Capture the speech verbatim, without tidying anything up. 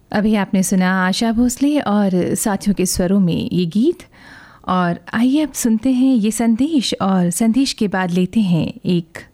अभी आपने सुना आशा भोसले और साथियों के स्वरों में ये गीत। और आइए अब सुनते हैं ये संदेश, और संदेश के बाद लेते हैं एक